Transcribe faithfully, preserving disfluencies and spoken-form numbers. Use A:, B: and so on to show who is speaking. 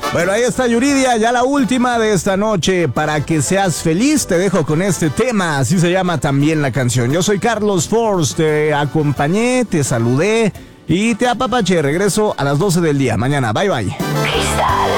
A: Bueno, ahí está Yuridia, ya la última de esta noche. Para que seas feliz, te dejo con este tema. Así se llama también la canción. Yo soy Carlos Force, te acompañé, te saludé y te apapaché. Regreso a las doce del día. Mañana, bye bye.
B: Cristal.